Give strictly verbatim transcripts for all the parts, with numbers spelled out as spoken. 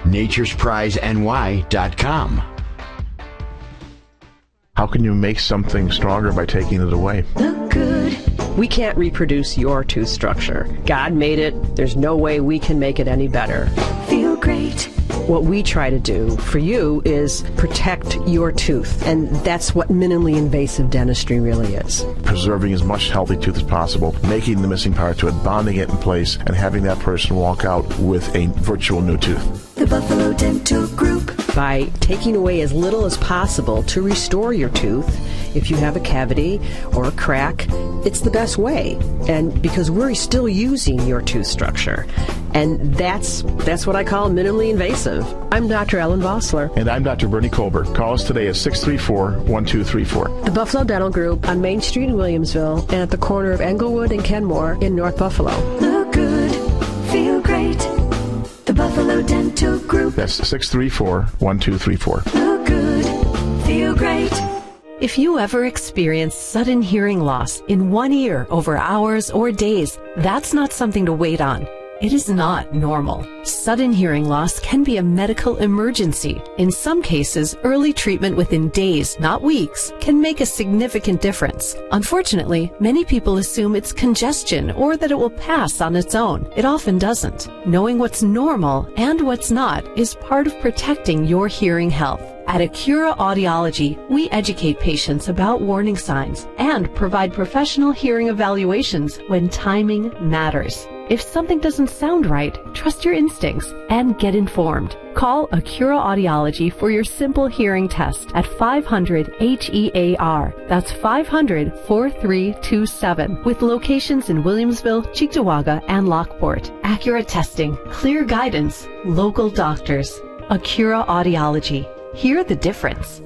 natures prize N Y dot com. How can you make something stronger by taking it away? Look good. We can't reproduce your tooth structure. God made it. There's no way we can make it any better. Feel great. What we try to do for you is protect your tooth, and that's what minimally invasive dentistry really is. Preserving as much healthy tooth as possible, making the missing part to it, bonding it in place, and having that person walk out with a virtual new tooth. The Buffalo Dental Group. By taking away as little as possible to restore your tooth, if you have a cavity or a crack, it's the best way. And because we're still using your tooth structure. And that's that's what I call minimally invasive. I'm Doctor Ellen Vossler. And I'm Doctor Bernie Colbert. Call us today at six three four, one two three four. The Buffalo Dental Group on Main Street in Williamsville and at the corner of Englewood and Kenmore in North Buffalo. Look good. Feel great. The Buffalo Dental Group. That's six three four, one two three four. Look good. Feel great. If you ever experience sudden hearing loss in one ear over hours or days, that's not something to wait on. It is not normal. Sudden hearing loss can be a medical emergency. In some cases, early treatment within days, not weeks, can make a significant difference. Unfortunately, many people assume it's congestion or that it will pass on its own. It often doesn't. Knowing what's normal and what's not is part of protecting your hearing health. At Acura Audiology, we educate patients about warning signs and provide professional hearing evaluations when timing matters. If something doesn't sound right, trust your instincts and get informed. Call Acura Audiology for your simple hearing test at five hundred H E A R. That's five hundred, four three two seven. With locations in Williamsville, Cheektowaga, and Lockport. Accurate testing, clear guidance, local doctors. Acura Audiology. Hear the difference.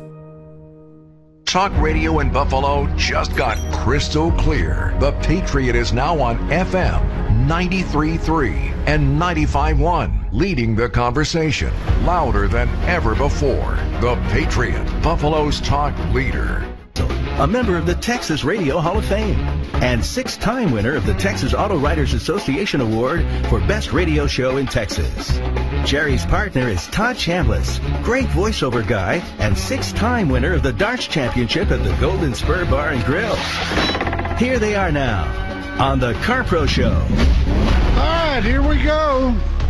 Talk radio in Buffalo just got crystal clear. The Patriot is now on F M ninety-three point three and ninety-five point one, leading the conversation louder than ever before. The Patriot, Buffalo's talk leader. A member of the Texas Radio Hall of Fame and six-time winner of the Texas Auto Writers Association Award for Best Radio Show in Texas. Jerry's partner is Todd Chambliss, great voiceover guy and six-time winner of the Darts Championship at the Golden Spur Bar and Grill. Here they are now on the CarPro Show. All right, here we go.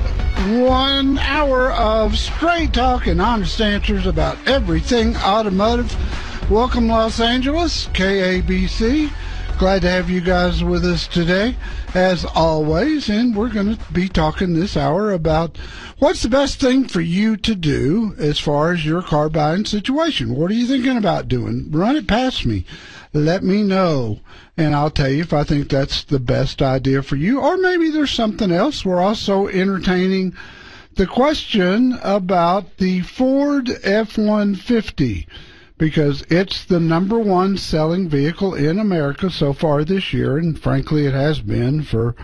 One hour of straight talk and honest answers about everything automotive. Welcome, Los Angeles, K A B C. Glad to have you guys with us today, as always. And we're going to be talking this hour about what's the best thing for you to do as far as your car buying situation. What are you thinking about doing? Run it past me. Let me know, and I'll tell you if I think that's the best idea for you. Or maybe there's something else. We're also entertaining the question about the Ford F one fifty. Because it's the number one selling vehicle in America so far this year, and frankly it has been for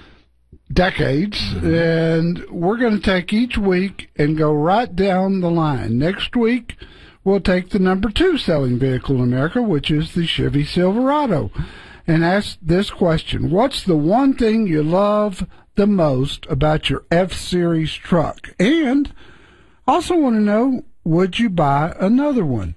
decades. Mm-hmm. And we're going to take each week and go right down the line. Next week, we'll take the number two selling vehicle in America, which is the Chevy Silverado, and ask this question: what's the one thing you love the most about your F-Series truck? And also want to know, would you buy another one?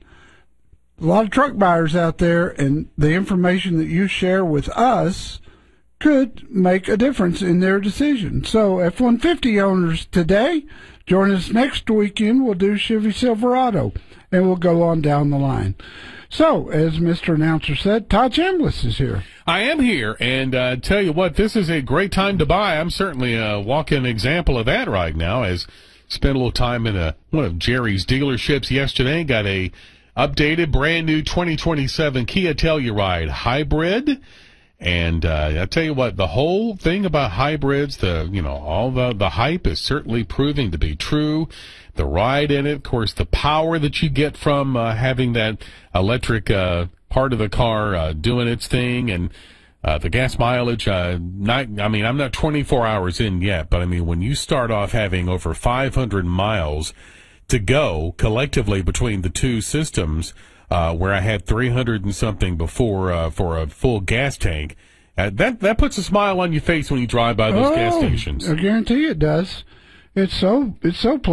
A lot of truck buyers out there, and the information that you share with us could make a difference in their decision. So F one fifty owners today, join us next weekend. We'll do Chevy Silverado, and we'll go on down the line. So, as Mister Announcer said, Todd Chambliss is here. I am here, and uh, tell you what, this is a great time to buy. I'm certainly a walking example of that right now. As spent a little time in a, one of Jerry's dealerships yesterday, got a updated, brand new twenty twenty-seven Kia Telluride Hybrid. And uh, I tell you what, the whole thing about hybrids, the you know, all the, the hype is certainly proving to be true. The ride in it, of course, the power that you get from uh, having that electric uh, part of the car uh, doing its thing, and uh, the gas mileage. Uh, not, I mean, I'm not twenty-four hours in yet, but I mean, when you start off having over five hundred miles to go collectively between the two systems, uh, where I had three hundred and something before uh, for a full gas tank, uh, that that puts a smile on your face when you drive by those oh, gas stations. I guarantee it does. It's so it's so.